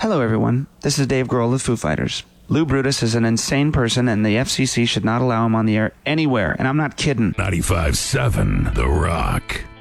Hello, everyone. This is Dave Grohl of Foo Fighters. Lou Brutus is an insane person, and the FCC should not allow him on the air anywhere. And I'm not kidding. 95.7 The Rock.